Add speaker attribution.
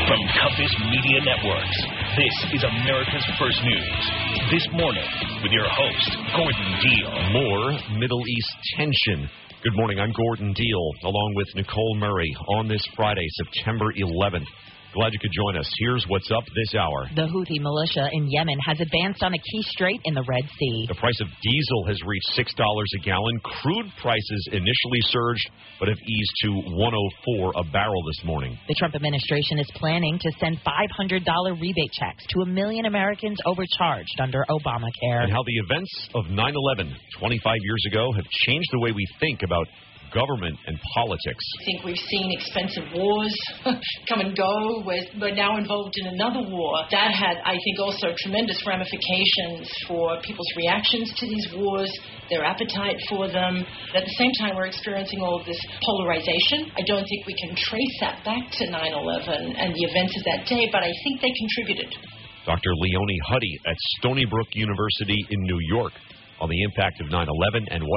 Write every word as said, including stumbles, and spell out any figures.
Speaker 1: From Compass Media Networks, this is America's First News. This morning, with your host, Gordon Deal.
Speaker 2: More Middle East tension. Good morning, I'm Gordon Deal, along with Nicole Murray, on this Friday, September eleventh. Glad you could join us. Here's what's up this hour.
Speaker 3: The Houthi militia in Yemen has advanced on a key strait in the Red Sea.
Speaker 2: The price of diesel has reached six dollars a gallon. Crude prices initially surged, but have eased to one oh four a barrel this morning.
Speaker 3: The Trump administration is planning to send five hundred dollars rebate checks to a million Americans overcharged under Obamacare.
Speaker 2: And how the events of nine eleven twenty-five years ago have changed the way we think about government and politics.
Speaker 4: I think we've seen expensive wars come and go. We're, we're now involved in another war. That had, I think, also tremendous ramifications for people's reactions to these wars, their appetite for them. At the same time, we're experiencing all of this polarization. I don't think we can trace that back to nine eleven and the events of that day, but I think they contributed.
Speaker 2: Doctor Leonie Huddy at Stony Brook University in New York on the impact of nine eleven and what